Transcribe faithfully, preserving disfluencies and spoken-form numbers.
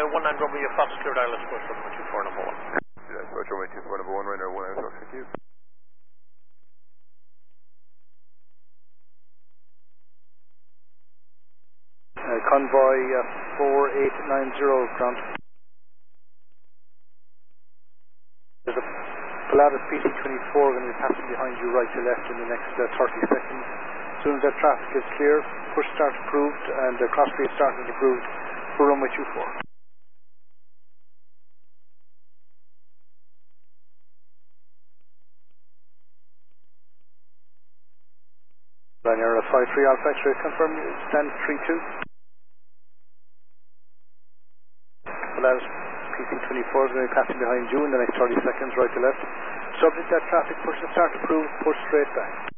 one nine Romeo Fox cleared Ireland Square from one two four number one. Yeah, Square Romeo two four number one, Ryanair one nine Fox, thank you. Uh, convoy uh, four eight nine zero ground. There's a Pilatus P C twenty-four going to be passing behind you right to left in the next uh, thirty seconds. As soon as that traffic is clear, push start approved and uh, cross speed starting approved for runway two four. Ryanair five three Alpha X-ray, confirm stand three two. Pilatus P C twenty-four is going to be passing behind you in the next thirty seconds right to left. Subject that traffic, push and start approved, push straight back.